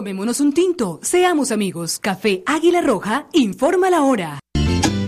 Tomémonos un tinto, seamos amigos. Café Águila Roja, informa la hora.